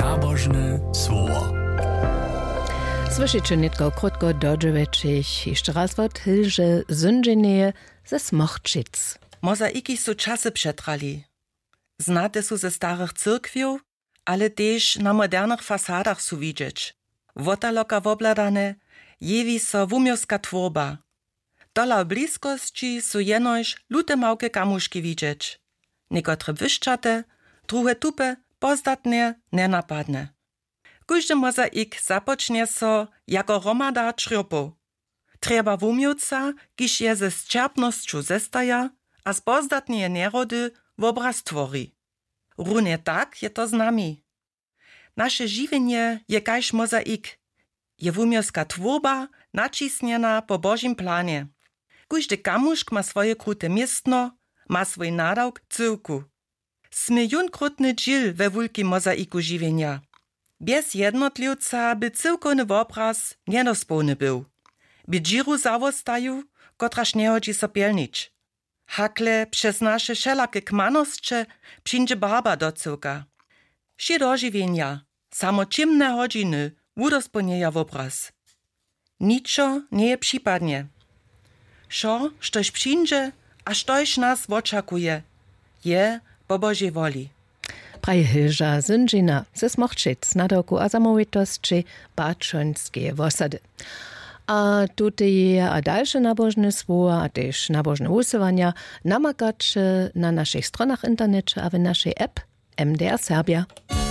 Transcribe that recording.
Nabożne słowo. Słyszycie nitko krótko dodżeweczich, jeszcze raz wot hilże zynżenieje ze Smochczyc. Mozaiki su czasy przetrali. Znate su ze starych cyrkwiów, ale też na modernych fasadach su widzieć. Wotaloka wobladane, jewi so wumioska tworba. Dola bliskości su jenoś lute małke kamuszki widzieć. Niekotre wyszczate, druhe tupe, pozdatne, nenapadne. Każdy mozaik zapocznie so jako romada črjopów. Trzeba wumiuca, kiż je ze zčerpnosću zestaja, a z pozdatnie nerody w obraz tvori. Runie tak je to z nami. Nasze žiwienie je kaž mozaik. Je wumioska tworba, nacisniena po Božim planie. Każdy kamuszk ma swoje krute miestno, ma swój nadawk cyłku. Sme junkrutny dżil we wulkim mozaiku žiwienia. Bez jednotliwca by cyłkowny obraz niedospełny był. By džiru zawostaju, kotraż nie chodzi so pielnić. Hakle przez nasze wszelakie kmanostcze przyjdzie barba do cyłka. Wszy do žiwienia, samo ciemne godziny udospełnieja obraz. Niczo nie je przypadnie. Šo, štož przyjdzie, a štož nas oczekuje, je po Božej woli. Praje hilža zynžina ze Smochczyc na doku a zamovitosti Bačonskie osady. A tutaj a dalsze nabożne słowa, a też nabożne usuwania namakacie na naszych stronach internecie, a w naszej app MDR Serbia.